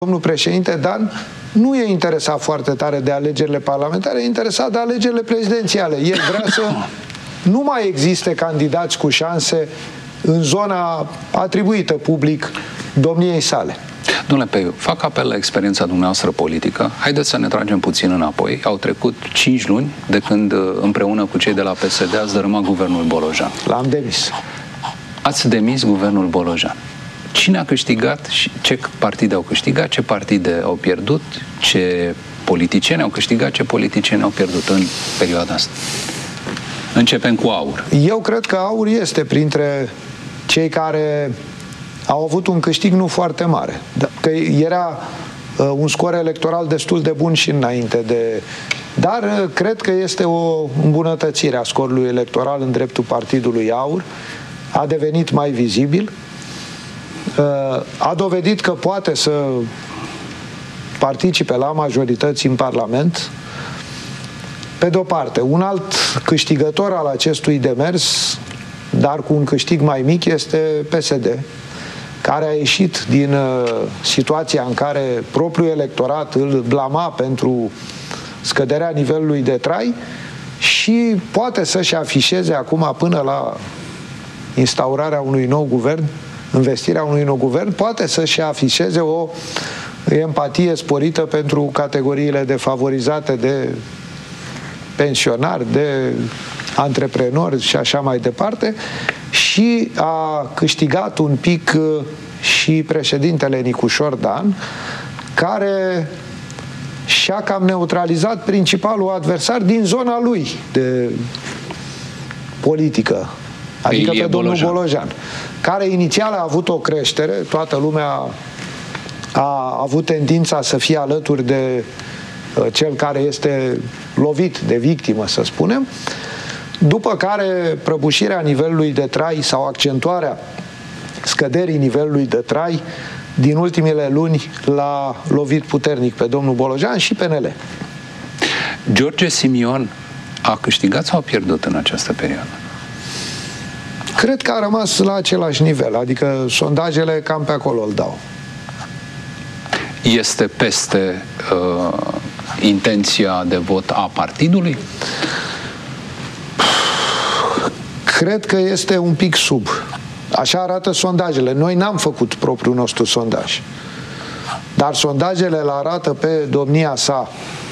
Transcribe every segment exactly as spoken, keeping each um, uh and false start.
Domnul președinte Dan nu e interesat foarte tare de alegerile parlamentare, e interesat de alegerile prezidențiale. El vrea să nu mai existe candidați cu șanse în zona atribuită public domniei sale. Domnule Peiu, fac apel la experiența dumneavoastră politică. Haideți să ne tragem puțin înapoi. Au trecut cinci luni de când împreună cu cei de la P S D ați dărâmat guvernul Bolojan. L-am demis. Ați demis guvernul Bolojan. Cine a câștigat și ce partide au câștigat, ce partide au pierdut, ce politicieni au câștigat, ce politicieni au pierdut în perioada asta? Începem cu AUR. Eu cred că AUR este printre cei care au avut un câștig nu foarte mare. Că era uh, un scor electoral destul de bun și înainte de... Dar uh, cred că este o îmbunătățire a scorului electoral în dreptul partidului AUR. A devenit mai vizibil. Uh, a dovedit că poate să participe la majorități în Parlament. Pe de-o parte, un alt câștigător al acestui demers, dar cu un câștig mai mic, este P S D, care a ieșit din uh, situația în care propriul electorat îl blama pentru scăderea nivelului de trai și poate să-și afișeze acum, până la instaurarea unui nou guvern, investirea unui nou guvern, poate să-și afișeze o empatie sporită pentru categoriile defavorizate de pensionari, de antreprenori și așa mai departe, și a câștigat un pic și președintele Nicușor Dan, care și-a cam neutralizat principalul adversar din zona lui de politică, adică Ilie pe domnul Bolojan. Bolojan, care inițial a avut o creștere, toată lumea a avut tendința să fie alături de cel care este lovit de victimă, să spunem, după care prăbușirea nivelului de trai sau accentuarea scăderii nivelului de trai din ultimele luni l-a lovit puternic pe domnul Bolojan și P N L. George Simion a câștigat sau a pierdut în această perioadă? Cred că a rămas la același nivel, adică sondajele cam pe acolo îl dau. Este peste uh, intenția de vot a partidului? Cred că este un pic sub. Așa arată sondajele. Noi n-am făcut propriul nostru sondaj. Dar sondajele îl arată pe domnia sa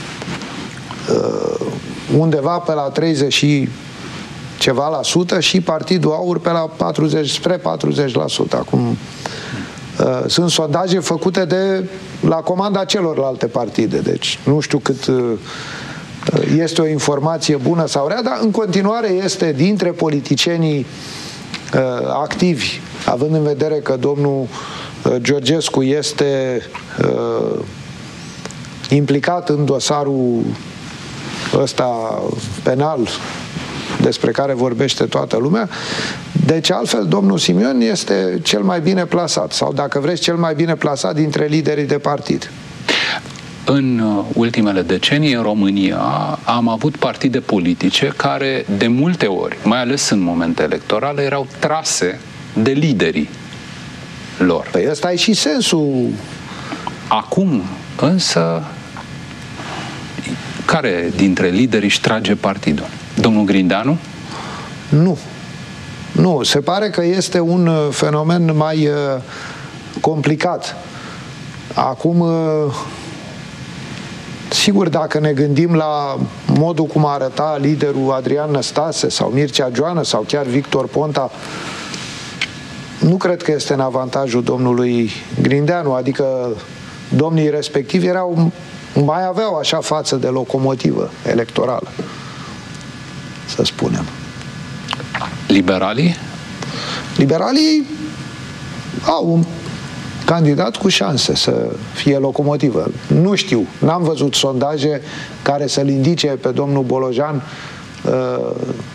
uh, undeva pe la treizeci și ceva la sută și Partidul AUR pe la patruzeci, spre patruzeci la sută. Acum uh, sunt sondaje făcute de la comanda celorlalte partide. Deci nu știu cât uh, este o informație bună sau rea, dar în continuare este dintre politicienii uh, activi, având în vedere că domnul uh, Georgescu este uh, implicat în dosarul ăsta penal despre care vorbește toată lumea. Deci altfel domnul Simion este cel mai bine plasat, sau dacă vreți cel mai bine plasat dintre liderii de partid. În ultimele decenii, în România, am avut partide politice care, de multe ori, mai ales în momente electorale, erau trase de liderii lor. Păi ăsta e și sensul. Acum, însă, care dintre lideri își trage partidul? Domnul Grindeanu? Nu. Nu. Se pare că este un fenomen mai uh, complicat. Acum... Uh, Sigur, dacă ne gândim la modul cum arăta liderul Adrian Năstase sau Mircea Joană sau chiar Victor Ponta, nu cred că este în avantajul domnului Grindeanu, adică domnii respectivi erau, mai aveau așa față de locomotivă electorală, să spunem. Liberalii? Liberalii au un candidat cu șanse să fie locomotivă. Nu știu, n-am văzut sondaje care să-l indice pe domnul Bolojan uh,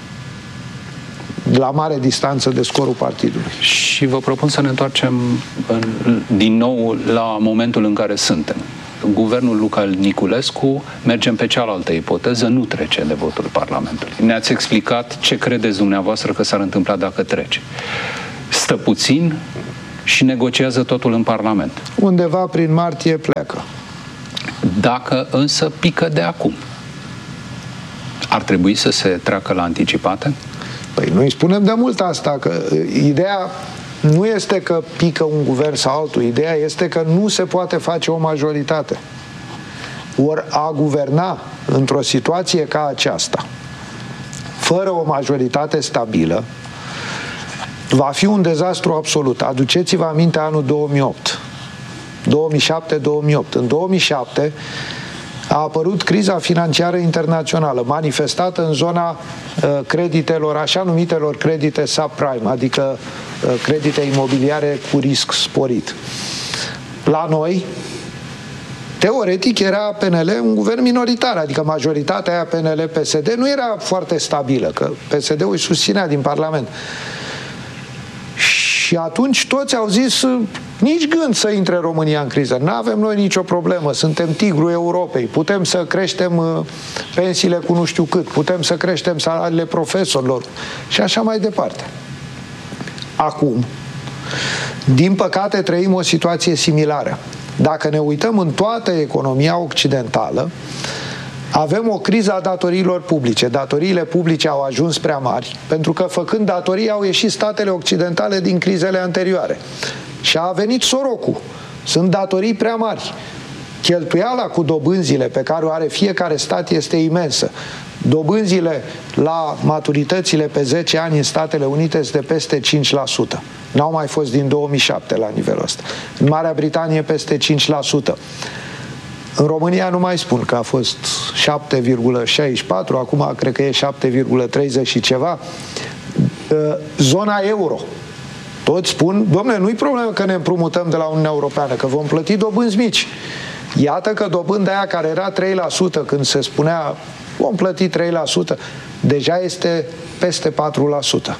la mare distanță de scorul partidului. Și vă propun să ne întoarcem în, din nou la momentul în care suntem. Guvernul Luca Niculescu, mergem pe cealaltă ipoteză, nu trece de votul Parlamentului. Ne-ați explicat ce credeți dumneavoastră că s-ar întâmpla dacă trece. Stă puțin și negociază totul în Parlament. Undeva prin martie pleacă. Dacă însă pică de acum, ar trebui să se treacă la anticipate? Păi noi spunem de mult asta, că ideea nu este că pică un guvern sau altul, ideea este că nu se poate face o majoritate. Ori a guverna într-o situație ca aceasta, fără o majoritate stabilă, va fi un dezastru absolut. Aduceți-vă aminte anul două mii opt. două mii șapte două mii opt. În două mii șapte a apărut criza financiară internațională, manifestată în zona uh, creditelor, așa numitelor credite subprime, adică uh, credite imobiliare cu risc sporit. La noi, teoretic, era P N L un guvern minoritar, adică majoritatea aia P N L P S D nu era foarte stabilă, că P S D-ul îi susținea din Parlament. Și atunci toți au zis, nici gând să intre România în criză. Nu avem noi nicio problemă, suntem tigrul Europei, putem să creștem pensiile cu nu știu cât, putem să creștem salariile profesorilor și așa mai departe. Acum, din păcate, trăim o situație similară. Dacă ne uităm în toată economia occidentală, avem o criză a datoriilor publice. Datoriile publice au ajuns prea mari, pentru că făcând datorii au ieșit statele occidentale din crizele anterioare. Și a venit sorocul. Sunt datorii prea mari. Cheltuiala cu dobânzile pe care o are fiecare stat este imensă. Dobânzile la maturitățile pe zece ani în Statele Unite este de peste cinci la sută. N-au mai fost din două mii șapte la nivelul ăsta. În Marea Britanie peste cinci la sută. În România nu mai spun că a fost șapte virgulă șaizeci și patru, acum cred că e șapte virgulă treizeci și ceva. Zona euro. Toți spun, dom'le, nu-i problemă că ne împrumutăm de la Uniunea Europeană, că vom plăti dobânzi mici. Iată că dobânda aia care era trei la sută când se spunea vom plăti trei la sută, deja este peste patru la sută.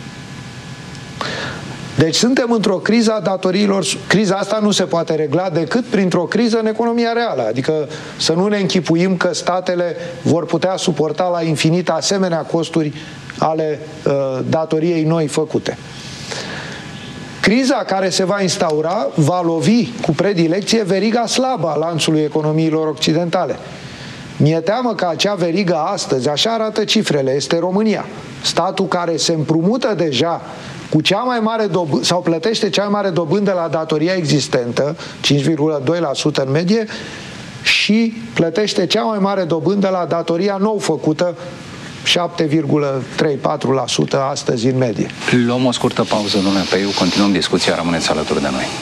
Deci suntem într-o criză a datoriilor. Criza asta nu se poate regla decât printr-o criză în economia reală. Adică să nu ne închipuim că statele vor putea suporta la infinit asemenea costuri ale uh, datoriei noi făcute. Criza care se va instaura va lovi cu predilecție veriga slabă a lanțului economiilor occidentale. Mi-e teamă că acea verigă astăzi, așa arată cifrele, este România. Statul care se împrumută deja cu cea mai mare dobândă, sau plătește cea mai mare dobândă la datoria existentă, cinci virgulă doi la sută în medie, și plătește cea mai mare dobândă la datoria nou făcută, șapte virgulă treizeci și patru la sută astăzi în medie. Luăm o scurtă pauză, domnule Peiu, continuăm discuția, rămâneți alături de noi.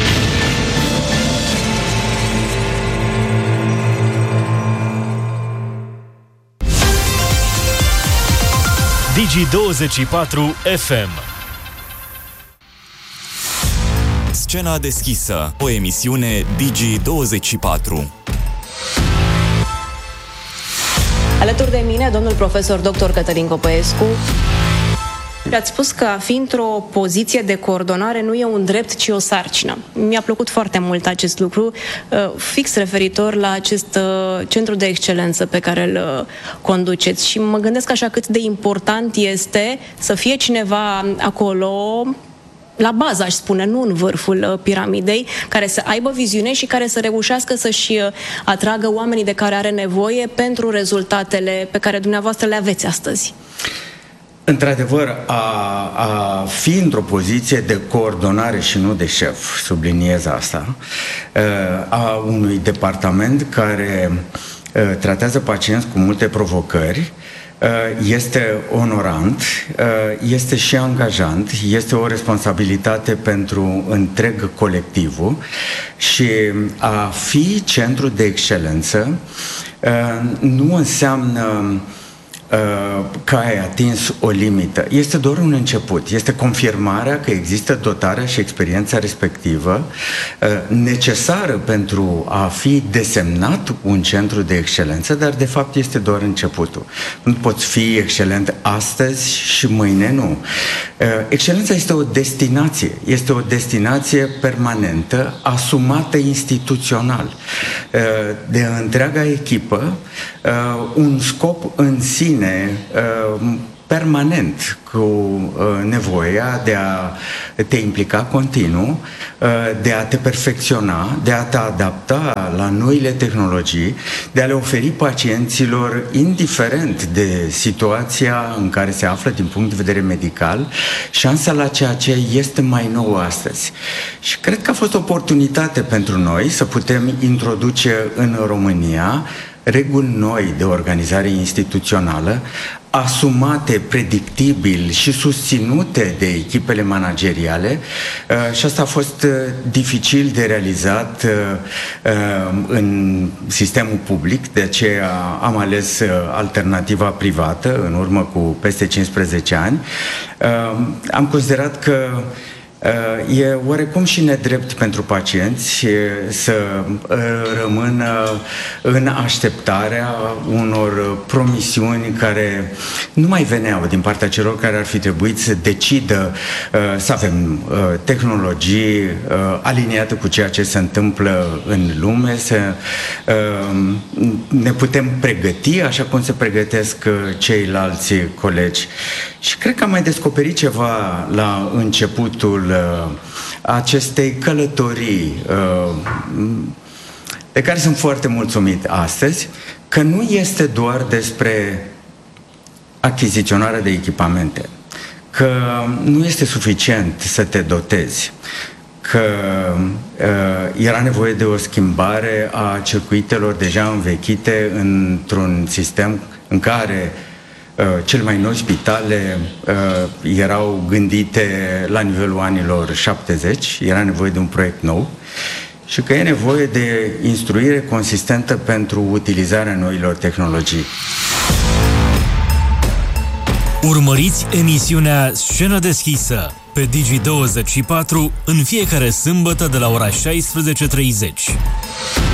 Digi douăzeci și patru F M. Scena deschisă, o emisiune Digi douăzeci și patru. Alături de mine, domnul profesor doctor Cătălin Copăescu. Ați spus că a fi într-o poziție de coordonare nu e un drept, ci o sarcină. Mi-a plăcut foarte mult acest lucru, fix referitor la acest centru de excelență pe care îl conduceți. Și mă gândesc așa cât de important este să fie cineva acolo, la bază, aș spune, nu în vârful piramidei, care să aibă viziune și care să reușească să-și atragă oamenii de care are nevoie pentru rezultatele pe care dumneavoastră le aveți astăzi. Într-adevăr, a, a fi într-o poziție de coordonare și nu de șef, subliniez asta, a unui departament care tratează pacienți cu multe provocări, este onorant, este și angajant, este o responsabilitate pentru întreg colectivul și a fi centru de excelență nu înseamnă că ai atins o limită. Este doar un început. Este confirmarea că există dotarea și experiența respectivă necesară pentru a fi desemnat un centru de excelență, dar de fapt este doar începutul. Nu poți fi excelent astăzi și mâine nu. Excelența este o destinație. Este o destinație permanentă, asumată instituțional de întreaga echipă, un scop în sine permanent cu uh, nevoia de a te implica continuu, uh, de a te perfecționa, de a te adapta la noile tehnologii, de a le oferi pacienților, indiferent de situația în care se află din punct de vedere medical, șansa la ceea ce este mai nou astăzi. Și cred că a fost o oportunitate pentru noi să putem introduce în România reguli noi de organizare instituțională, asumate predictibil și susținute de echipele manageriale, și asta a fost dificil de realizat în sistemul public, de aceea am ales alternativa privată în urmă cu peste cincisprezece ani. Am considerat că e oarecum și nedrept pentru pacienți să rămână în așteptarea unor promisiuni care nu mai veneau din partea celor care ar fi trebuit să decidă să avem tehnologii aliniate cu ceea ce se întâmplă în lume, să ne putem pregăti așa cum se pregătesc ceilalți colegi. Și cred că am mai descoperit ceva la începutul uh, acestei călătorii uh, de care sunt foarte mulțumit astăzi, că nu este doar despre achiziționarea de echipamente, că nu este suficient să te dotezi, că uh, era nevoie de o schimbare a circuitelor deja învechite într-un sistem în care Uh, cele mai noi spitale uh, erau gândite la nivelul anilor șaptezeci, era nevoie de un proiect nou și că e nevoie de instruire consistentă pentru utilizarea noilor tehnologii. Urmăriți emisiunea Scenă deschisă pe Digi douăzeci și patru în fiecare sâmbătă de la ora șaisprezece și treizeci.